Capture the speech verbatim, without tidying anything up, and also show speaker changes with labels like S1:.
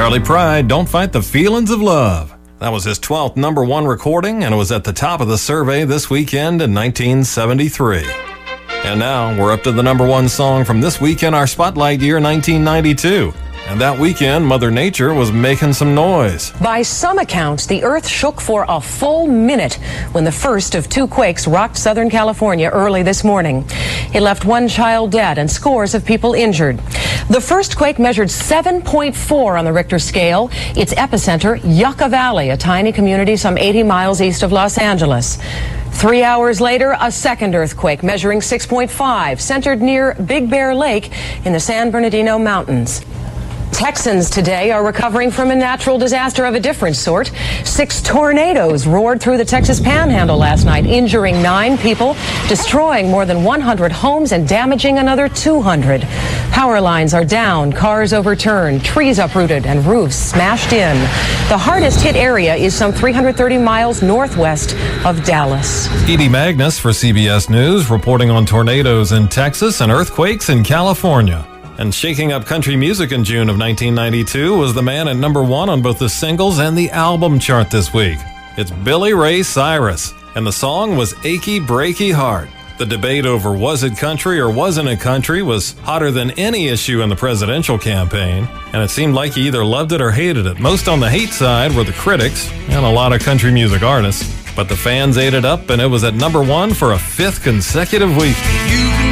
S1: Charlie Pride, Don't Fight the Feelings of Love. That was his twelfth number one recording, and it was at the top of the survey this weekend in nineteen seventy-three. And now we're up to the number one song from this week in our Spotlight year, nineteen ninety-two. And that weekend, Mother Nature was making some noise.
S2: By some accounts, the earth shook for a full minute when the first of two quakes rocked Southern California early this morning. It left one child dead and scores of people injured. The first quake measured seven point four on the Richter scale. Its epicenter, Yucca Valley, a tiny community some eighty miles east of Los Angeles. Three hours later, a second earthquake measuring six point five, centered near Big Bear Lake in the San Bernardino Mountains. Texans today are recovering from a natural disaster of a different sort. Six tornadoes roared through the Texas Panhandle last night, injuring nine people, destroying more than one hundred homes and damaging another two hundred. Power lines are down, cars overturned, trees uprooted, and roofs smashed in. The hardest hit area is some three hundred thirty miles northwest of Dallas.
S1: Edie Magnus for C B S News reporting on tornadoes in Texas and earthquakes in California. And shaking up country music in June of nineteen ninety-two was the man at number one on both the singles and the album chart this week. It's Billy Ray Cyrus, and the song was Achy Breaky Heart. The debate over was it country or wasn't it country was hotter than any issue in the presidential campaign, and it seemed like he either loved it or hated it. Most on the hate side were the critics and a lot of country music artists, but the fans ate it up, and it was at number one for a fifth consecutive week.
S3: You